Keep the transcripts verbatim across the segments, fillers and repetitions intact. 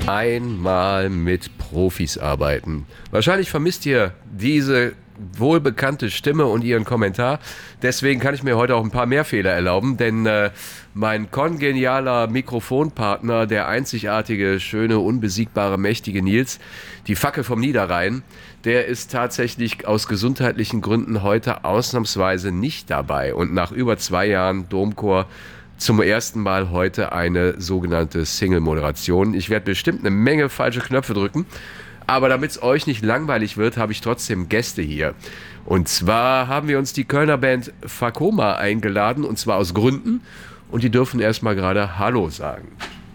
Einmal mit Profis arbeiten. Wahrscheinlich vermisst ihr diese wohlbekannte Stimme und ihren Kommentar. Deswegen kann ich mir heute auch ein paar mehr Fehler erlauben, denn äh, mein kongenialer Mikrofonpartner, der einzigartige, schöne, unbesiegbare, mächtige Nils, die Fackel vom Niederrhein, der ist tatsächlich aus gesundheitlichen Gründen heute ausnahmsweise nicht dabei und nach über zwei Jahren Domchor zum ersten Mal heute eine sogenannte Single-Moderation. Ich werde bestimmt eine Menge falsche Knöpfe drücken, aber damit es euch nicht langweilig wird, habe ich trotzdem Gäste hier. Und zwar haben wir uns die Kölner Band Fakoma eingeladen, und zwar aus Gründen. Und die dürfen erstmal gerade Hallo sagen.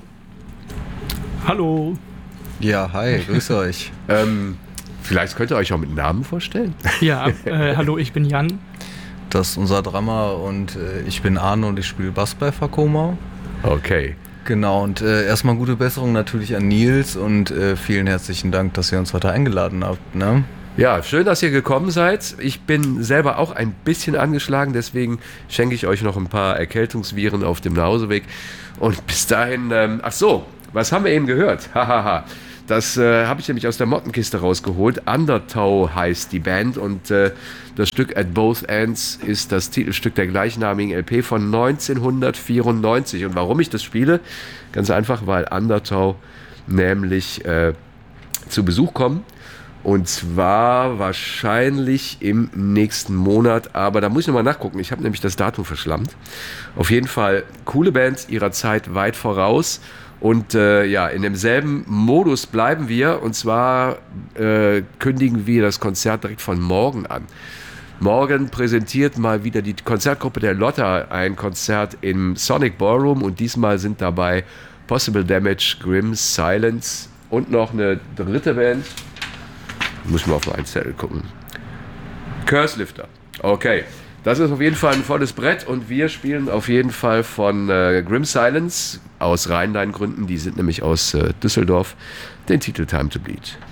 Hallo. Ja, hi, grüße euch. Ähm, vielleicht könnt ihr euch auch mit Namen vorstellen? Ja, äh, hallo, ich bin Jan. Das ist unser Drummer und äh, ich bin Arne und ich spiele Bass bei Fakoma. Okay. Genau, und äh, erstmal gute Besserung natürlich an Nils und äh, vielen herzlichen Dank, dass ihr uns heute eingeladen habt. Ne? Ja, schön, dass ihr gekommen seid. Ich bin selber auch ein bisschen angeschlagen, deswegen schenke ich euch noch ein paar Erkältungsviren auf dem Nachhauseweg. Und bis dahin, ähm, ach so, was haben wir eben gehört? Hahaha. Das äh, habe ich nämlich aus der Mottenkiste rausgeholt. Undertow heißt die Band und äh, das Stück At Both Ends ist das Titelstück der gleichnamigen L P von neunzehnhundertvierundneunzig. Und warum ich das spiele? Ganz einfach, weil Undertow nämlich äh, zu Besuch kommen. Und zwar wahrscheinlich im nächsten Monat, aber da muss ich nochmal nachgucken. Ich habe nämlich das Datum verschlammt. Auf jeden Fall coole Band, ihrer Zeit weit voraus. Und äh, ja, in demselben Modus bleiben wir. Und zwar äh, kündigen wir das Konzert direkt von morgen an. Morgen präsentiert mal wieder die Konzertgruppe der Lotta ein Konzert im Sonic Ballroom. Und diesmal sind dabei Possible Damage, Grim Silence und noch eine dritte Band. Muss mal auf meinen Zettel gucken. Curselifter. Okay. Das ist auf jeden Fall ein volles Brett und wir spielen auf jeden Fall von äh, Grim Silence aus Rheinland-Gründen, die sind nämlich aus äh, Düsseldorf, den Titel Time to Bleed.